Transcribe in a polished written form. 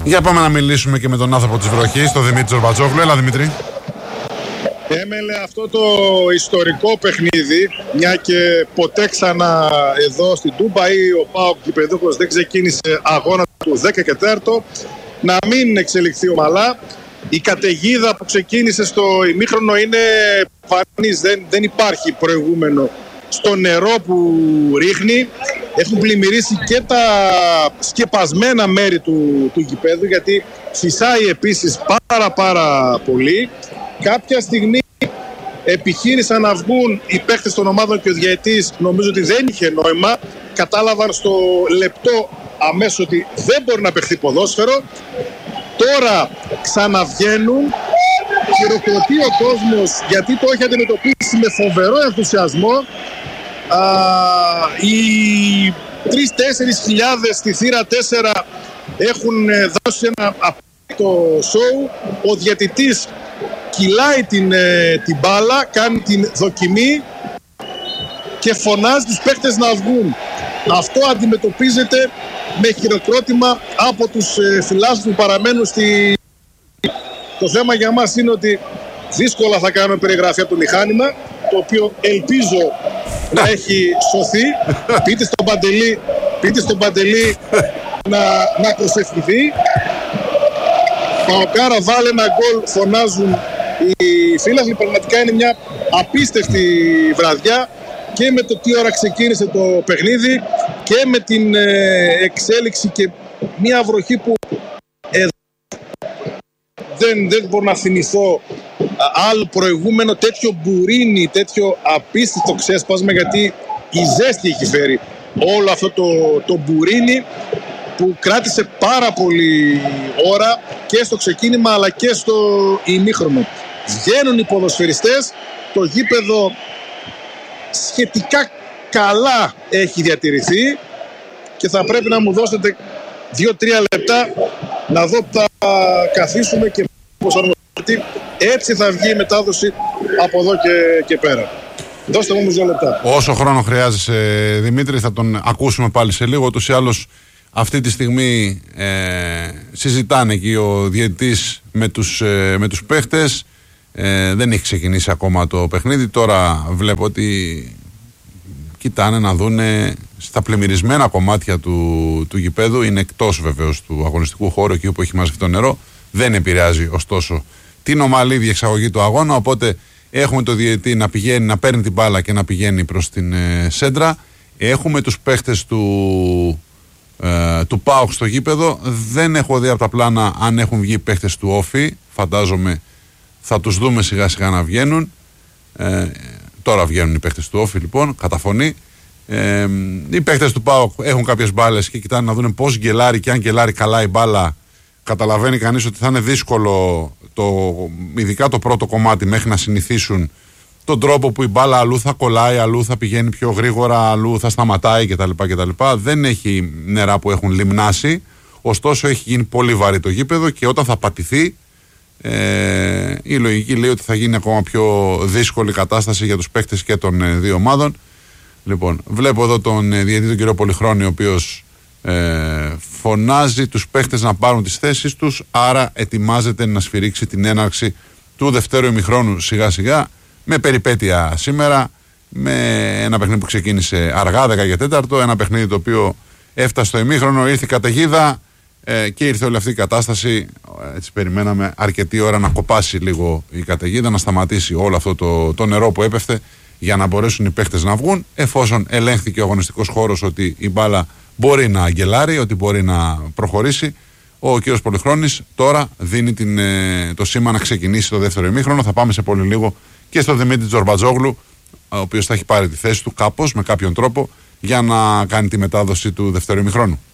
Για πάμε να μιλήσουμε και με τον άνθρωπο της βροχής, τον Δημήτρη Τζορμπατζόγλου. Έλα Δημήτρη. Έμελε αυτό το ιστορικό παιχνίδι, μια και ποτέ ξανά εδώ στην Τούμπα ή ο ΠΑΟΚ γηπεδούχος δεν ξεκίνησε αγώνα του 10 και 4, να μην εξελιχθεί ομαλά. Η καταιγίδα που ξεκίνησε στο ημίχρονο είναι φανής, δεν υπάρχει προηγούμενο στο νερό που ρίχνει. Έχουν πλημμυρίσει και τα σκεπασμένα μέρη του γηπέδου, γιατί φυσάει επίσης πάρα πολύ. Κάποια στιγμή επιχείρησαν να βγουν οι παίκτες των ομάδων και ο διαιτής νομίζω ότι δεν είχε νόημα. Κατάλαβαν στο λεπτό αμέσως ότι δεν μπορεί να παιχθεί ποδόσφαιρο. Τώρα ξαναβγαίνουν, χειροκροτεί ο κόσμος γιατί το έχει αντιμετωπίσει με φοβερό ενθουσιασμό. Οι 3-4 χιλιάδες στη θύρα 4 έχουν δώσει ένα απόλυτο σοου. Ο διαιτητής κυλάει την μπάλα, κάνει την δοκιμή και φωνάζει τους παίκτες να βγουν. Αυτό αντιμετωπίζεται με χειροκρότημα από τους φιλάθλους που παραμένουν Το θέμα για μας είναι ότι δύσκολα θα κάνουμε περιγραφή από το μηχάνημα, το οποίο ελπίζω να έχει σωθεί. Πείτε στον Παντελή να προσευχηθεί. Παοκάρα, βάλε ένα γκολ, φωνάζουν οι φίλαθλοι. Πραγματικά είναι μια απίστευτη βραδιά και με το τι ώρα ξεκίνησε το παιχνίδι και με την εξέλιξη και μια βροχή που δεν μπορώ να θυμηθώ άλλο προηγούμενο τέτοιο μπουρίνι, τέτοιο απίστευτο ξέσπασμα, γιατί η ζέστη έχει φέρει όλο αυτό το μπουρίνι που κράτησε πάρα πολύ ώρα και στο ξεκίνημα αλλά και στο ημίχρονο. Βγαίνουν οι ποδοσφαιριστές, το γήπεδο σχετικά καλά έχει διατηρηθεί και θα πρέπει να μου δώσετε 2-3 λεπτά να δω που θα καθίσουμε και πώς έτσι θα βγει η μετάδοση από εδώ και πέρα. Δώστε μου όμως 2 λεπτά. Όσο χρόνο χρειάζεσαι Δημήτρη, θα τον ακούσουμε πάλι σε λίγο. Ούτως ή άλλως αυτή τη στιγμή συζητάνε εκεί ο διαιτητής με τους παίχτες. Δεν έχει ξεκινήσει ακόμα το παιχνίδι. Τώρα βλέπω ότι κοιτάνε να δούνε στα πλημμυρισμένα κομμάτια του γηπέδου. Είναι εκτός βεβαίως του αγωνιστικού χώρου, εκεί όπου έχει μαζευτεί το νερό. Δεν επηρεάζει ωστόσο την ομαλή διεξαγωγή του αγώνα. Οπότε έχουμε το διαιτητή να πηγαίνει, να παίρνει την μπάλα και να πηγαίνει προς την σέντρα. Έχουμε τους παίχτες του ΠΑΟΚ στο γήπεδο. Δεν έχω δει από τα πλάνα αν έχουν βγει παίχτες του Όφη. Φαντάζομαι θα τους δούμε σιγά σιγά να βγαίνουν. Τώρα βγαίνουν οι παίχτες του Όφη λοιπόν, κατά φωνή. Οι παίχτες του ΠΑΟΚ έχουν κάποιες μπάλες και κοιτάνε να δουν πώς γκελάρει, και αν γκελάρει καλά η μπάλα καταλαβαίνει κανείς ότι θα είναι δύσκολο ειδικά το πρώτο κομμάτι μέχρι να συνηθίσουν τον τρόπο που η μπάλα αλλού θα κολλάει, αλλού θα πηγαίνει πιο γρήγορα, αλλού θα σταματάει κτλ. Δεν έχει νερά που έχουν λιμνάσει, ωστόσο έχει γίνει πολύ βαρύ το γήπεδο και όταν θα πατηθεί η λογική λέει ότι θα γίνει ακόμα πιο δύσκολη κατάσταση για τους παίκτες και των δύο ομάδων. Λοιπόν, βλέπω εδώ τον διαιτητή τον κύριο Πολυχρόνη, ο οποίος φωνάζει τους παίχτες να πάρουν τις θέσεις τους, άρα ετοιμάζεται να σφυρίξει την έναρξη του δευτέρου ημιχρόνου σιγά σιγά, με περιπέτεια σήμερα, με ένα παιχνίδι που ξεκίνησε αργά 10 και 4, ένα παιχνίδι το οποίο έφτασε στο ημίχρονο, ήρθε η καταιγίδα και ήρθε όλη αυτή η κατάσταση. Έτσι περιμέναμε αρκετή ώρα να κοπάσει λίγο η καταιγίδα, να σταματήσει όλο αυτό το νερό που έπεφτε για να μπορέσουν οι παίχτες να βγουν, εφόσον ελέγχθηκε ο αγωνιστικός χώρος ότι η μπάλα μπορεί να αγγελάρει, ότι μπορεί να προχωρήσει. Ο κύριος Πολυχρόνης τώρα δίνει το σήμα να ξεκινήσει το δεύτερο ημίχρονο. Θα πάμε σε πολύ λίγο και στον Δημήτρη Τζορμπατζόγλου, ο οποίος θα έχει πάρει τη θέση του κάπως, με κάποιον τρόπο, για να κάνει τη μετάδοση του δεύτερου ημιχρόνου.